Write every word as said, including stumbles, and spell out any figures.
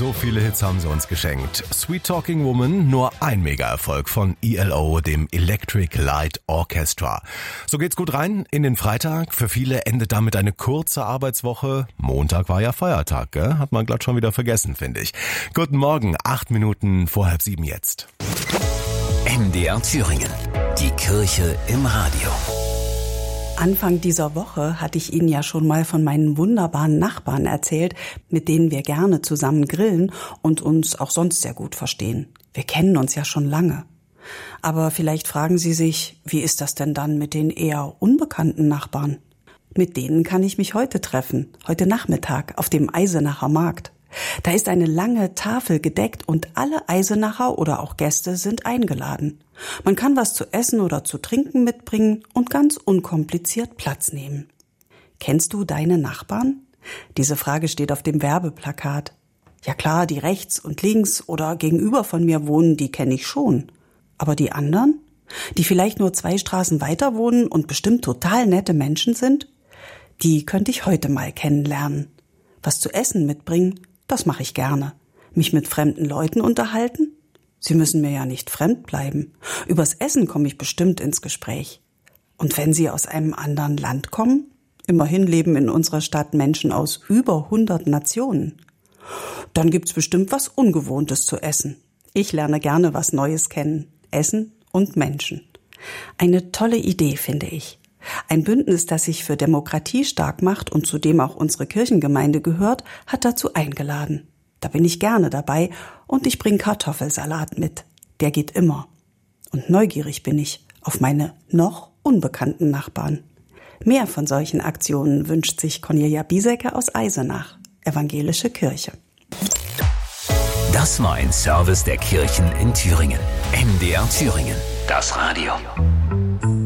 So viele Hits haben sie uns geschenkt. Sweet Talking Woman, nur ein Mega-Erfolg von E L O, dem Electric Light Orchestra. So geht's gut rein in den Freitag. Für viele endet damit eine kurze Arbeitswoche. Montag war ja Feiertag, gell? Hat man glatt schon wieder vergessen, finde ich. Guten Morgen, acht Minuten vor halb sieben jetzt. M D R Thüringen, die Kirche im Radio. Anfang dieser Woche hatte ich Ihnen ja schon mal von meinen wunderbaren Nachbarn erzählt, mit denen wir gerne zusammen grillen und uns auch sonst sehr gut verstehen. Wir kennen uns ja schon lange. Aber vielleicht fragen Sie sich, wie ist das denn dann mit den eher unbekannten Nachbarn? Mit denen kann ich mich heute treffen, heute Nachmittag auf dem Eisenacher Markt. Da ist eine lange Tafel gedeckt und alle Eisenacher oder auch Gäste sind eingeladen. Man kann was zu essen oder zu trinken mitbringen und ganz unkompliziert Platz nehmen. Kennst du deine Nachbarn? Diese Frage steht auf dem Werbeplakat. Ja klar, die rechts und links oder gegenüber von mir wohnen, die kenne ich schon. Aber die anderen? Die vielleicht nur zwei Straßen weiter wohnen und bestimmt total nette Menschen sind? Die könnte ich heute mal kennenlernen. Was zu essen mitbringen? Das mache ich gerne. Mich mit fremden Leuten unterhalten? Sie müssen mir ja nicht fremd bleiben. Übers Essen komme ich bestimmt ins Gespräch. Und wenn Sie aus einem anderen Land kommen? Immerhin leben in unserer Stadt Menschen aus über hundert Nationen. Dann gibt's bestimmt was Ungewohntes zu essen. Ich lerne gerne was Neues kennen. Essen und Menschen. Eine tolle Idee, finde ich. Ein Bündnis, das sich für Demokratie stark macht und zu dem auch unsere Kirchengemeinde gehört, hat dazu eingeladen. Da bin ich gerne dabei und ich bringe Kartoffelsalat mit. Der geht immer. Und neugierig bin ich auf meine noch unbekannten Nachbarn. Mehr von solchen Aktionen wünscht sich Cornelia Biesecke aus Eisenach, Evangelische Kirche. Das war ein Service der Kirchen in Thüringen. M D R Thüringen, das Radio.